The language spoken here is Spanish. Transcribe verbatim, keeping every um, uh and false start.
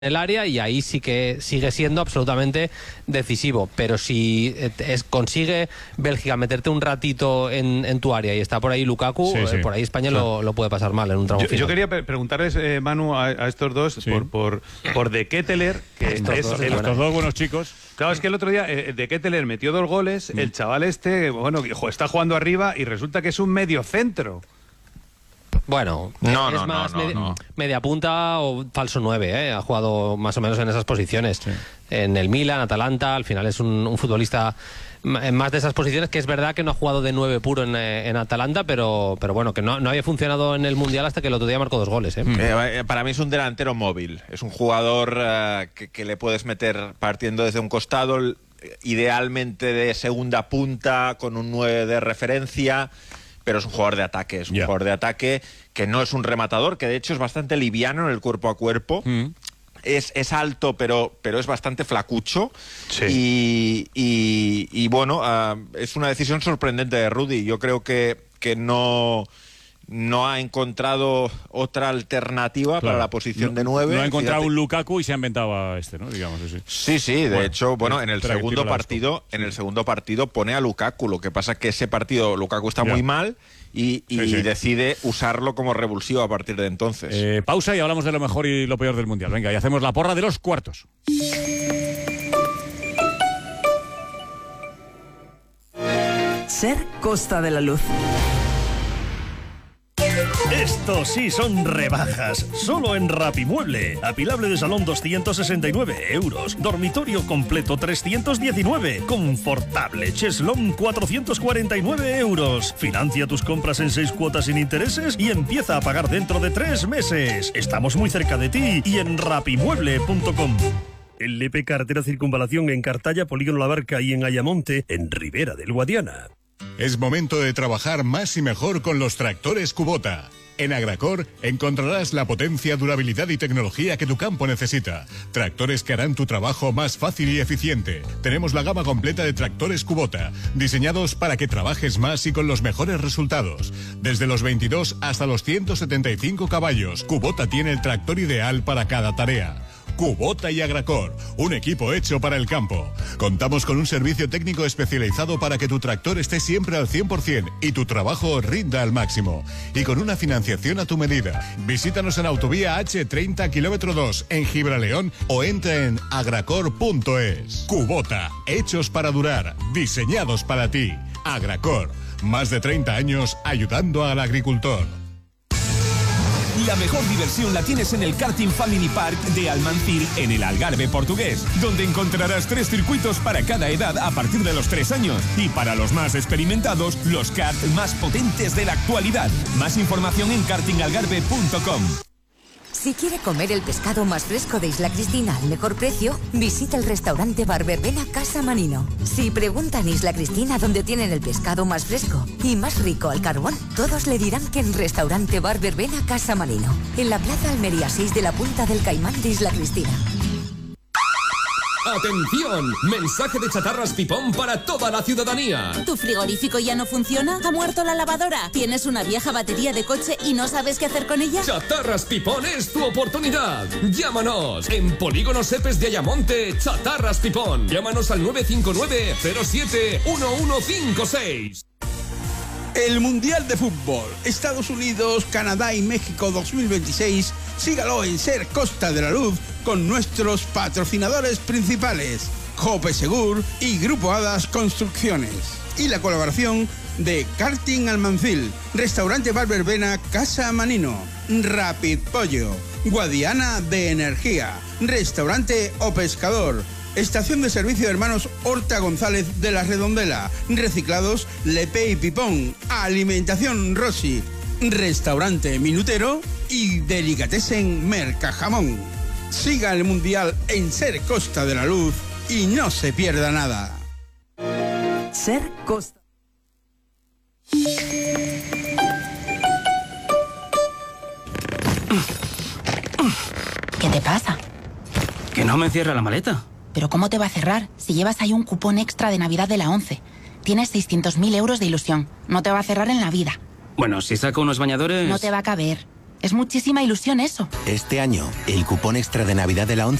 el área y ahí sí que sigue siendo absolutamente decisivo, pero si es, consigue Bélgica meterte un ratito en, en tu área y está por ahí Lukaku, sí, sí. Eh, por ahí España sí. lo, lo puede pasar mal en un tramo yo, final. Yo quería pre preguntarles, eh, Manu, a, a estos dos, sí. por, por, por De Ketelaere, que estos, es, dos, el, estos dos buenos chicos. Claro, es que el otro día eh, De Ketelaere metió dos goles, mm. el chaval este, bueno, está jugando arriba y resulta que es un medio centro. Bueno, no, es no, más no, no, media, no. media punta o falso nueve, ¿eh? Ha jugado más o menos en esas posiciones. Sí. En el Milan, Atalanta, al final es un, un futbolista en más de esas posiciones, que es verdad que no ha jugado de nueve puro en, en Atalanta, pero, pero bueno, que no, no había funcionado en el Mundial hasta que el otro día marcó dos goles. ¿eh? Eh, para mí es un delantero móvil, es un jugador uh, que, que le puedes meter partiendo desde un costado, idealmente de segunda punta, con un nueve de referencia, pero es un jugador de ataque, es un yeah. jugador de ataque que no es un rematador, que de hecho es bastante liviano en el cuerpo a cuerpo. Mm. Es, es alto, pero, pero es bastante flacucho. Sí. Y, y, y bueno, uh, es una decisión sorprendente de Rudy. Yo creo que, que no... no ha encontrado otra alternativa claro. para la posición no, de nueve. No ha encontrado Fíjate. un Lukaku y se ha inventado a este, ¿no? Digamos así. Sí, sí, de bueno, hecho, bueno, en el segundo partido, en el segundo partido pone a Lukaku. Lo que pasa es que ese partido Lukaku está ya. muy mal y, y sí, sí. decide usarlo como revulsivo a partir de entonces. Eh, pausa y hablamos de lo mejor y lo peor del Mundial. Venga, y hacemos la porra de los cuartos. Ser Costa de la Luz. Estos sí son rebajas, solo en Rapimueble. Apilable de salón doscientos sesenta y nueve euros, dormitorio completo trescientos diecinueve, confortable cheslón cuatrocientos cuarenta y nueve euros. Financia tus compras en seis cuotas sin intereses y empieza a pagar dentro de tres meses. Estamos muy cerca de ti y en rapimueble punto com. En Lepe, carretera Circunvalación, en Cartaya, Polígono La Barca y en Ayamonte, en Ribera del Guadiana. Es momento de trabajar más y mejor con los tractores Kubota. En Agracor encontrarás la potencia, durabilidad y tecnología que tu campo necesita. Tractores que harán tu trabajo más fácil y eficiente. Tenemos la gama completa de tractores Kubota, diseñados para que trabajes más y con los mejores resultados. Desde los veintidós hasta los ciento setenta y cinco caballos, Kubota tiene el tractor ideal para cada tarea. Kubota y Agracor, un equipo hecho para el campo. Contamos con un servicio técnico especializado para que tu tractor esté siempre al cien por cien y tu trabajo rinda al máximo. Y con una financiación a tu medida. Visítanos en Autovía H treinta, kilómetro dos, en Gibraleón, o entra en agracor punto es. Kubota, hechos para durar, diseñados para ti. Agracor, más de treinta años ayudando al agricultor. La mejor diversión la tienes en el Karting Family Park de Almancil, en el Algarve portugués, donde encontrarás tres circuitos para cada edad a partir de los tres años y para los más experimentados, los karts más potentes de la actualidad. Más información en karting algarve punto com. Si quiere comer el pescado más fresco de Isla Cristina al mejor precio, visita el restaurante Bar Verbena Casa Manino. Si pregunta en Isla Cristina dónde tienen el pescado más fresco y más rico al carbón, todos le dirán que en restaurante Bar Verbena Casa Manino, en la Plaza Almería seis de la Punta del Caimán de Isla Cristina. ¡Atención! Mensaje de Chatarras Pipón para toda la ciudadanía. ¿Tu frigorífico ya no funciona? ¿Ha muerto la lavadora? ¿Tienes una vieja batería de coche y no sabes qué hacer con ella? Chatarras Pipón es tu oportunidad. Llámanos en Polígono Sepes de Ayamonte, Chatarras Pipón. Llámanos al nueve cinco nueve, cero siete, uno uno cinco seis. El Mundial de Fútbol, Estados Unidos, Canadá y México dos mil veintiséis, sígalo en Ser Costa de la Luz con nuestros patrocinadores principales, Jope Segur y Grupo Hadas Construcciones. Y la colaboración de Karting Almancil, Restaurante Bar Verbena Casa Manino, Rapid Pollo, Guadiana de Energía, Restaurante O Pescador, Estación de Servicio de Hermanos Horta González de la Redondela, Reciclados Lepe y Pipón, Alimentación Rossi, Restaurante Minutero y Delicatessen Mercajamón. Siga el Mundial en Ser Costa de la Luz y no se pierda nada. Ser Costa. ¿Qué te pasa? Que no me cierra la maleta. ¿Pero cómo te va a cerrar si llevas ahí un cupón extra de Navidad de la ONCE? Tienes seiscientos mil euros de ilusión. No te va a cerrar en la vida. Bueno, si saco unos bañadores... No te va a caber. Es muchísima ilusión eso. Este año, el cupón extra de Navidad de la ONCE